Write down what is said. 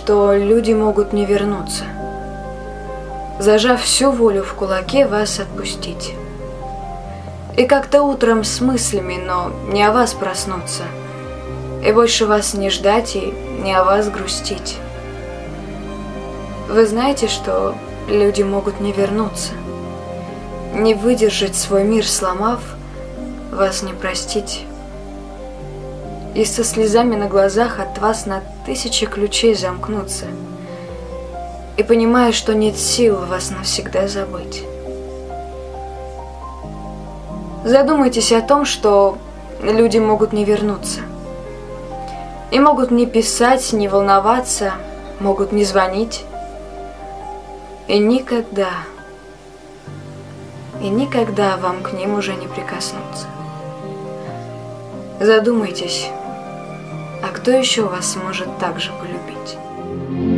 что люди могут не вернуться, зажав всю волю в кулаке, вас отпустить. И как-то утром с мыслями, но не о вас проснуться, и больше вас не ждать и не о вас грустить. Вы знаете, что люди могут не вернуться, не выдержать свой мир сломав, вас не простить. И со слезами на глазах от вас на 1000 ключей замкнуться, и понимая, что нет сил вас навсегда забыть. Задумайтесь о том, что люди могут не вернуться. И могут не писать, не волноваться, могут не звонить. И никогда вам к ним уже не прикоснуться. Задумайтесь, а кто еще вас может так же полюбить?